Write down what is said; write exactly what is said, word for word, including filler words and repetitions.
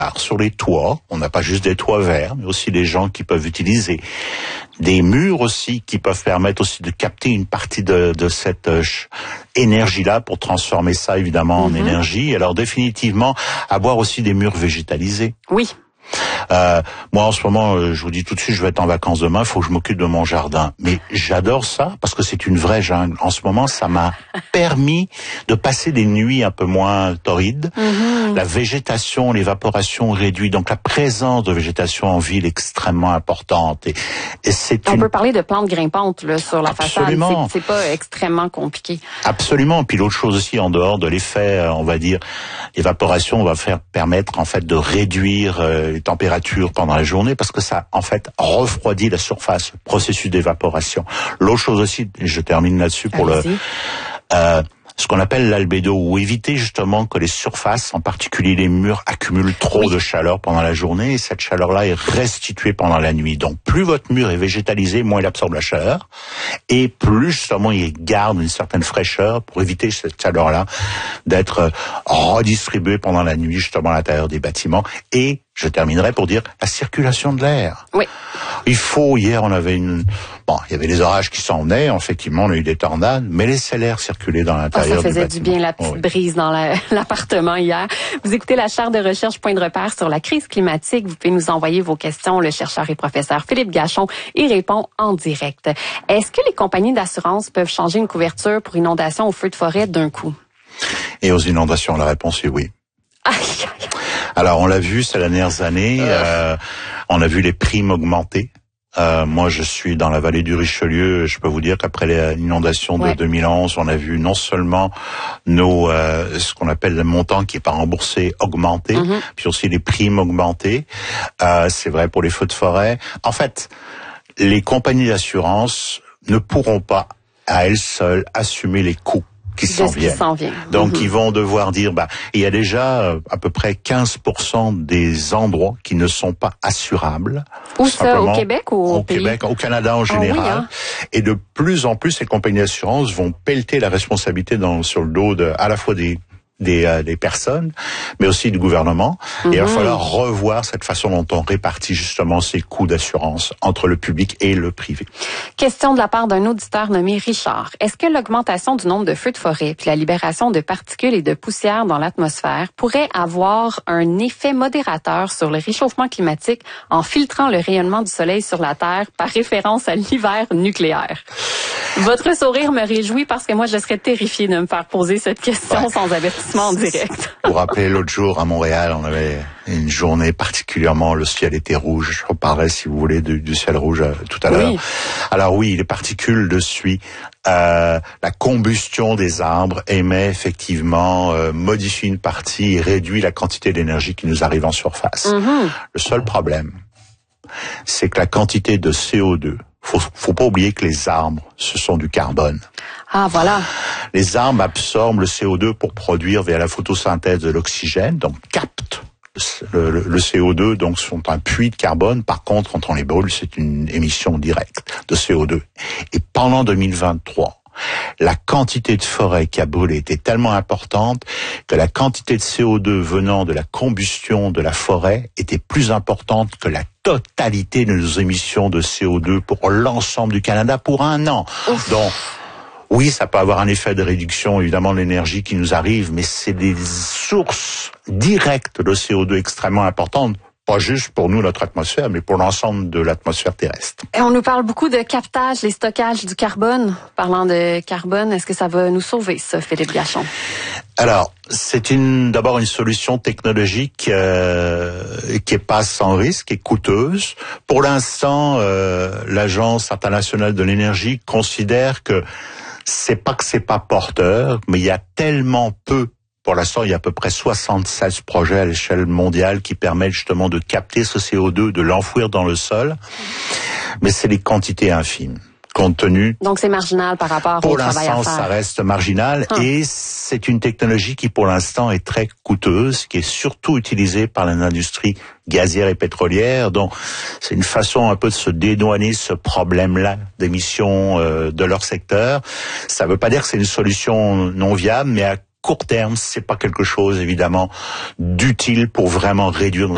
Alors, sur les toits, on n'a pas juste des toits verts, mais aussi des gens qui peuvent utiliser des murs aussi, qui peuvent permettre aussi de capter une partie de, de cette euh, énergie-là pour transformer ça évidemment mm-hmm. en énergie. Alors définitivement, avoir aussi des murs végétalisés. Oui. Euh, moi, en ce moment, euh, je vous dis tout de suite, je vais être en vacances demain, il faut que je m'occupe de mon jardin. Mais j'adore ça parce que c'est une vraie jungle. En ce moment, ça m'a permis de passer des nuits un peu moins torrides. Mm-hmm. La végétation, l'évaporation réduit. Donc, la présence de végétation en ville est extrêmement importante. Et, et c'est On une... peut parler de plantes grimpantes là, sur la Absolument. façade. C'est, c'est pas extrêmement compliqué. Absolument. Puis l'autre chose aussi, en dehors de l'effet, on va dire, l'évaporation va faire permettre en fait de réduire euh, les températures pendant la journée parce que ça en fait refroidit la surface, le processus d'évaporation. L'autre chose aussi, et je termine là-dessus pour Allez-y. le euh, ce qu'on appelle l'albédo, ou éviter justement que les surfaces, en particulier les murs, accumulent trop oui. de chaleur pendant la journée et cette chaleur-là est restituée pendant la nuit. Donc plus votre mur est végétalisé, moins il absorbe la chaleur et plus justement il garde une certaine fraîcheur pour éviter cette chaleur-là d'être redistribuée pendant la nuit justement à l'intérieur des bâtiments. Et je terminerai pour dire la circulation de l'air. Oui. Il faut, hier on avait une, bon, il y avait les orages qui s'en venaient, effectivement on a eu des tornades, mais laissez l'air circuler dans l'intérieur oh, ça faisait du, du bien la petite oh, oui. brise dans la, l'appartement hier. Vous écoutez la chaire de recherche Point de repère sur la crise climatique. Vous pouvez nous envoyer vos questions. Le chercheur et professeur Philippe Gachon y répond en direct. Est-ce que les compagnies d'assurance peuvent changer une couverture pour inondation ou feu de forêt d'un coup? Et aux inondations, la réponse est oui. Aïe, aïe. Alors, on l'a vu ces dernières années, euh, on a vu les primes augmenter. Euh, moi, je suis dans la vallée du Richelieu. Je peux vous dire qu'après l'inondation de ouais. deux mille onze, on a vu non seulement nos euh, ce qu'on appelle le montant qui est pas remboursé augmenter, mm-hmm. puis aussi les primes augmenter. Euh, c'est vrai pour les feux de forêt. En fait, les compagnies d'assurance ne pourront pas à elles seules assumer les coûts qui s'en viennent. Vient. Donc, mm-hmm. ils vont devoir dire, bah, il y a déjà euh, à peu près quinze pour cent des endroits qui ne sont pas assurables. Où ça, au Québec ou au, au pays? Québec, au Canada en général. Oh oui, hein? Et de plus en plus, ces compagnies d'assurance vont pelleter la responsabilité dans, sur le dos de, à la fois des Des, euh, des personnes, mais aussi du gouvernement. Mm-hmm. Et il va falloir revoir cette façon dont on répartit justement ces coûts d'assurance entre le public et le privé. Question de la part d'un auditeur nommé Richard. Est-ce que l'augmentation du nombre de feux de forêt puis la libération de particules et de poussière dans l'atmosphère pourrait avoir un effet modérateur sur le réchauffement climatique en filtrant le rayonnement du soleil sur la Terre par référence à l'hiver nucléaire? Votre sourire me réjouit parce que moi, je serais terrifiée de me faire poser cette question ouais. sans avertissement en direct. Vous vous rappelez, l'autre jour, à Montréal, on avait une journée particulièrement, le ciel était rouge. Je reparlerai, si vous voulez, du, du ciel rouge euh, tout à l'heure. Oui. Alors oui, les particules de suie, euh, la combustion des arbres émet effectivement, euh, modifie une partie et réduit la quantité d'énergie qui nous arrive en surface. Mm-hmm. Le seul problème, c'est que la quantité de C O deux, Faut, faut pas oublier que les arbres, ce sont du carbone. Ah, voilà. Les arbres absorbent le C O deux pour produire via la photosynthèse de l'oxygène, donc captent le, le, le C O deux, donc sont un puits de carbone. Par contre, quand on les brûle, c'est une émission directe de C O deux. Et pendant deux mille vingt-trois, la quantité de forêt qui a brûlé était tellement importante que la quantité de C O deux venant de la combustion de la forêt était plus importante que la totalité de nos émissions de C O deux pour l'ensemble du Canada pour un an. Ouf. Donc, oui, ça peut avoir un effet de réduction, évidemment, de l'énergie qui nous arrive, mais c'est des sources directes de C O deux extrêmement importantes. Pas juste pour nous, notre atmosphère, mais pour l'ensemble de l'atmosphère terrestre. Et on nous parle beaucoup de captage, les stockages du carbone. Parlant de carbone, est-ce que ça va nous sauver, ça, Philippe Gachon? Alors, c'est une d'abord une solution technologique euh, qui est pas sans risque et coûteuse. Pour l'instant, euh, l'Agence internationale de l'énergie considère que c'est pas que c'est pas porteur, mais il y a tellement peu. Pour l'instant, il y a à peu près soixante-seize projets à l'échelle mondiale qui permettent justement de capter ce C O deux, de l'enfouir dans le sol. Mais c'est des quantités infimes, compte tenu... Donc c'est marginal par rapport pour au travail à faire. Pour l'instant, ça reste marginal. Hum. Et c'est une technologie qui, pour l'instant, est très coûteuse, qui est surtout utilisée par l'industrie gazière et pétrolière. Donc, c'est une façon un peu de se dédouaner ce problème-là d'émissions euh, de leur secteur. Ça ne veut pas dire que c'est une solution non viable, mais à court terme, c'est pas quelque chose, évidemment, d'utile pour vraiment réduire nos